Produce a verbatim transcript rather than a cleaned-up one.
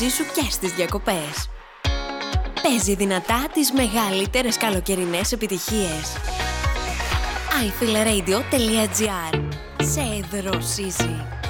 μαζί σου και στις διακοπές. Παίζει δυνατά τις μεγαλύτερες καλοκαιρινές επιτυχίες. άι φιλ ρέιντιο τελεία τζι άρ. Σε δροσίζει.